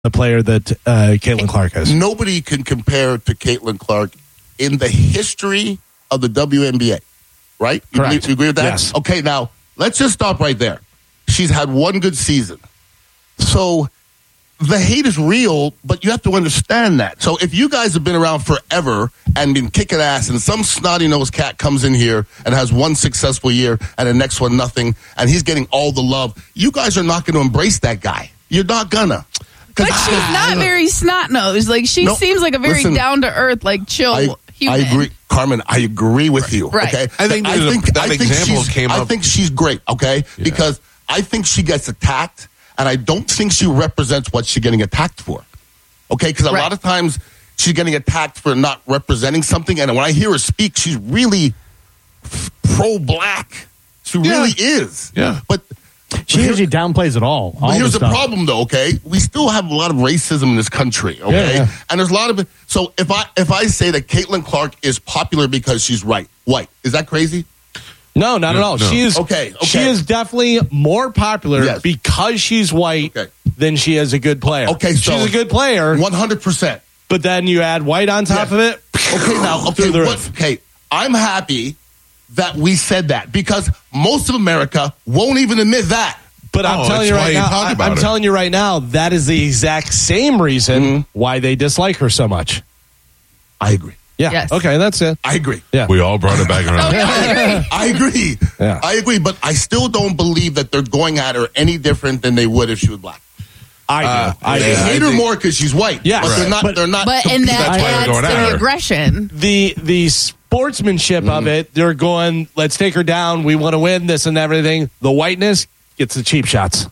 the player that Caitlin Clark is. Nobody can compare to Caitlin Clark in the history of the WNBA, right? You agree with that? Yes. Okay, now, let's just stop right there. She's had one good season. So the hate is real, but you have to understand that. So if you guys have been around forever and been kicking ass and some snotty-nosed cat comes in here and has one successful year and the next one nothing, and he's getting all the love, you guys are not going to embrace that guy. You're not gonna. But she's not very snot-nosed. Like, she seems like a very down-to-earth, like, chill human. I agree. Carmen, I agree with you. Right. Okay? I think she's great, okay? Yeah. Because I think she gets attacked, and I don't think she represents what she's getting attacked for. Okay? Because a lot of times she's getting attacked for not representing something, and when I hear her speak, she's really pro-black. She really is. Yeah. But she usually downplays it all. But here's the problem, though, okay? We still have a lot of racism in this country, okay? Yeah. And there's a lot of it. So if I say that Caitlin Clark is popular because she's white, is that crazy? No, not at all. No. She is She is definitely more popular because she's white than she is a good player. Okay, so she's a good player, 100%. But then you add white on top of it. Okay, I'm happy that we said that because most of America won't even admit that. But I'm telling you right now, I'm telling you right now, that is the exact same reason why they dislike her so much. I agree. Yeah. Yes. Okay, that's it. I agree. Yeah. We all brought it back around. I agree. Yeah. I agree, but I still don't believe that they're going at her any different than they would if she was black. I do. They hate her more because she's white. Yeah, but they're not. But and that adds to the aggression. The sportsmanship of it, they're going, let's take her down. We want to win this and everything. The whiteness gets the cheap shots.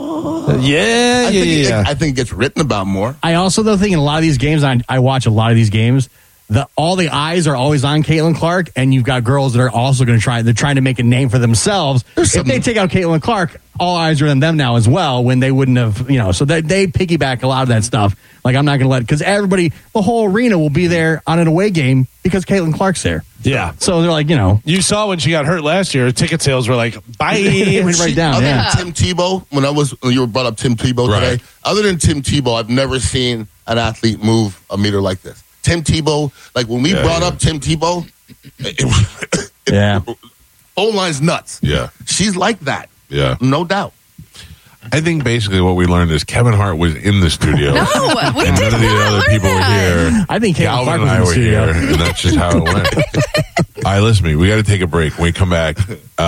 I think it gets written about more. I also, though, think in a lot of these games, I watch a lot of these games, all the eyes are always on Caitlin Clark, and you've got girls that are also going to they're trying to make a name for themselves. If they take out Caitlin Clark, all eyes are on them now as well, when they wouldn't have, so they piggyback a lot of that stuff. Like, I'm not going to because everybody, the whole arena will be there on an away game because Caitlin Clark's there. Yeah. So they're like, You saw when she got hurt last year, ticket sales were like, bye. It went right down, Other than Tim Tebow, when you brought up Tim Tebow today, other than Tim Tebow, I've never seen an athlete move a meter like this. Tim Tebow, like when we brought up Tim Tebow, phone line's nuts. Yeah. She's like that. Yeah. No doubt. I think basically what we learned is Kevin Hart was in the studio. No, we and did none of the not other learn people that. were here. I think Caitlin Galvin Clark and I was were in the studio. here, and that's just how it went. All right, listen to me. We got to take a break. When we come back,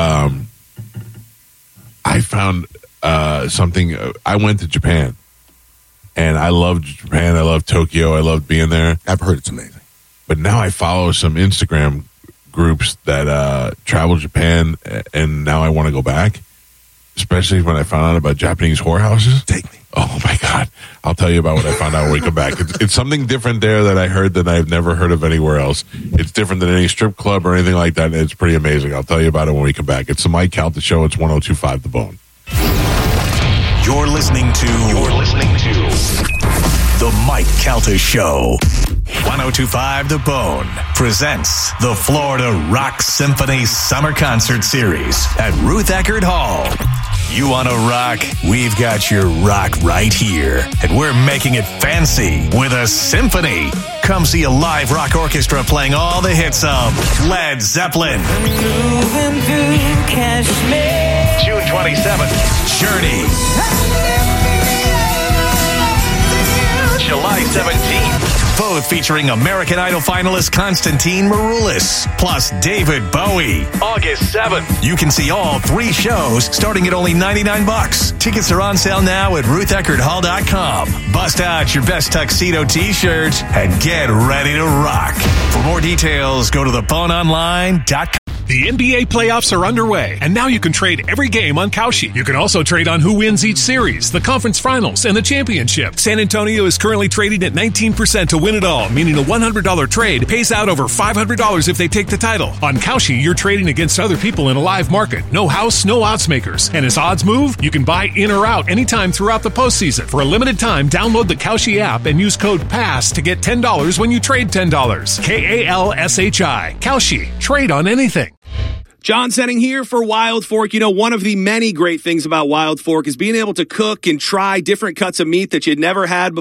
I found something. I went to Japan, and I loved Japan. I loved Tokyo. I loved being there. I've heard it's amazing. But now I follow some Instagram groups that travel Japan, and now I want to go back. Especially when I found out about Japanese whorehouses. Take me. Oh, my God. I'll tell you about what I found out when we come back. It's something different there that I heard that I've never heard of anywhere else. It's different than any strip club or anything like that. And it's pretty amazing. I'll tell you about it when we come back. It's the Mike Calta Show. It's 102.5 The Bone. You're listening to The Mike Calta Show. 102.5 The Bone presents the Florida Rock Symphony Summer Concert Series at Ruth Eckerd Hall. You want to rock? We've got your rock right here. And we're making it fancy with a symphony. Come see a live rock orchestra playing all the hits of Led Zeppelin. Moving through Kashmir. June 27th, Journey. July 17th, both featuring American Idol finalist Konstantin Maroulis, plus David Bowie. August 7th, you can see all 3 shows starting at only $99. Tickets are on sale now at RuthEckerdHall.com. Bust out your best tuxedo t-shirt and get ready to rock. For more details, go to theboneonline.com. The NBA playoffs are underway, and now you can trade every game on Kalshi. You can also trade on who wins each series, the conference finals, and the championship. San Antonio is currently trading at 19% to win it all, meaning a $100 trade pays out over $500 if they take the title. On Kalshi, you're trading against other people in a live market. No house, no odds makers. And as odds move, you can buy in or out anytime throughout the postseason. For a limited time, download the Kalshi app and use code PASS to get $10 when you trade $10. KALSHI. Kalshi. Trade on anything. John Senning here for Wild Fork. You know, one of the many great things about Wild Fork is being able to cook and try different cuts of meat that you'd never had before.